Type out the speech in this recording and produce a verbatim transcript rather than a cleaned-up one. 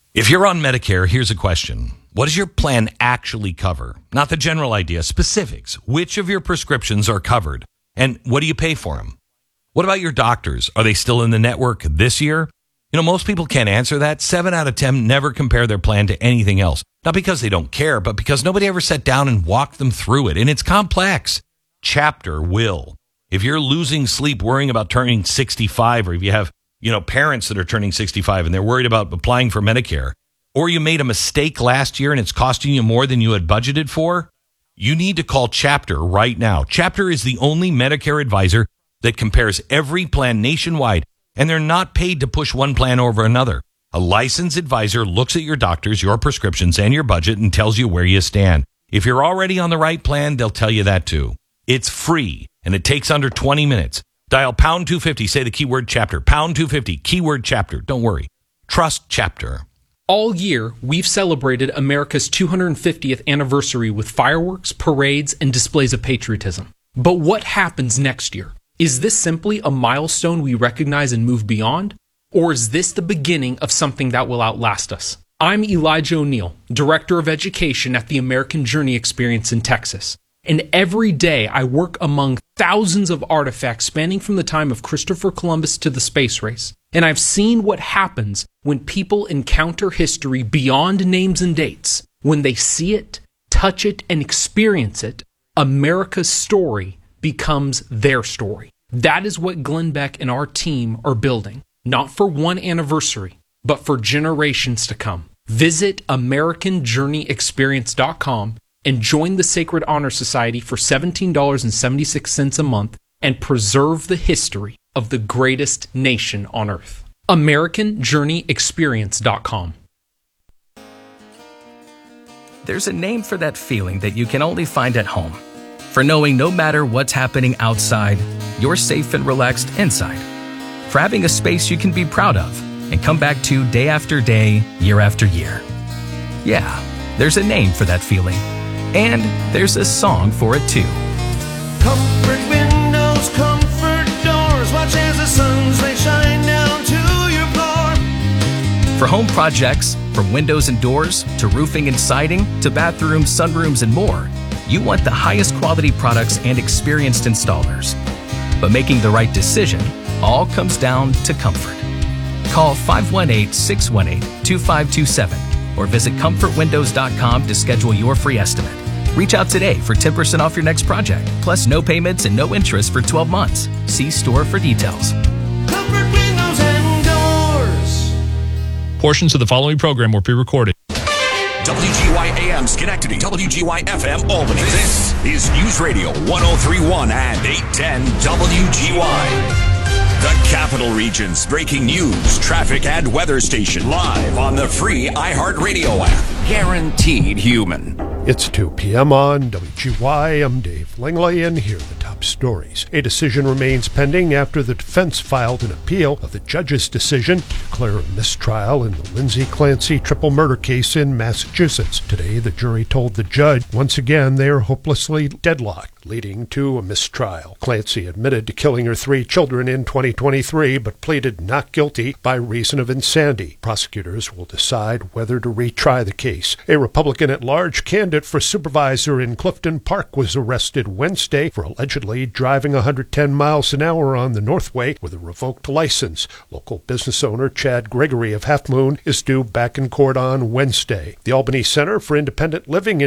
If you're on Medicare, here's a question. What does your plan actually cover? Not the general idea, specifics. Which of your prescriptions are covered? And what do you pay for them? What about your doctors? Are they still in the network this year? You know, most people can't answer that. Seven out of ten never compare their plan to anything else. Not because they don't care, but because nobody ever sat down and walked them through it. And it's complex. Chapter will. If you're losing sleep worrying about turning sixty-five, or if you have, you know, parents that are turning sixty-five and they're worried about applying for Medicare, or you made a mistake last year and it's costing you more than you had budgeted for, you need to call Chapter right now. Chapter is the only Medicare advisor that compares every plan nationwide, and they're not paid to push one plan over another. A licensed advisor looks at your doctors, your prescriptions, and your budget and tells you where you stand. If you're already on the right plan, they'll tell you that too. It's free, and it takes under twenty minutes. Dial pound two fifty, say the keyword Chapter. Pound two fifty, keyword Chapter. Don't worry. Trust Chapter. All year, we've celebrated America's two hundred fiftieth anniversary with fireworks, parades, and displays of patriotism. But what happens next year? Is this simply a milestone we recognize and move beyond? Or is this the beginning of something that will outlast us? I'm Elijah O'Neill, Director of Education at the American Journey Experience in Texas. And every day I work among thousands of artifacts spanning from the time of Christopher Columbus to the space race. And I've seen what happens when people encounter history beyond names and dates. When they see it, touch it, and experience it, America's story becomes their story. That is what Glenn Beck and our team are building. Not for one anniversary, but for generations to come. Visit American Journey Experience dot com and join the Sacred Honor Society for seventeen dollars and seventy-six cents a month and preserve the history of the greatest nation on earth. American Journey Experience dot com. There's a name for that feeling that you can only find at home. For knowing no matter what's happening outside, you're safe and relaxed inside. For having a space you can be proud of and come back to day after day, year after year. Yeah, there's a name for that feeling. And there's a song for it too. Comfort windows, comfort doors, watch as the sun's rays shine down to your floor. For home projects, from windows and doors to roofing and siding to bathrooms, sunrooms, and more, you want the highest quality products and experienced installers. But making the right decision all comes down to comfort. Call five one eight, six one eight, two five two seven or visit comfort windows dot com to schedule your free estimate. Reach out today for ten percent off your next project, plus no payments and no interest for twelve months. See store for details. Comfort windows and doors. Portions of the following program were pre-recorded. W G Y A M Schenectady, W G Y F M Albany. This is News Radio one oh three point one and eight ten W G Y. The Capital Region's breaking news, traffic, and weather station live on the free iHeartRadio app. Guaranteed human. It's two p.m. on W G Y. I'm Dave Langley, and here are the top stories. A decision remains pending after the defense filed an appeal of the judge's decision to declare a mistrial in the Lindsay Clancy triple murder case in Massachusetts. Today, the jury told the judge once again they are hopelessly deadlocked, leading to a mistrial. Clancy admitted to killing her three children in twenty twenty-three, but pleaded not guilty by reason of insanity. Prosecutors will decide whether to retry the case. A Republican at-large candidate for supervisor in Clifton Park was arrested Wednesday for allegedly driving one hundred ten miles an hour on the Northway with a revoked license. Local business owner Chad Gregory of Half Moon is due back in court on Wednesday. The Albany Center for Independent Living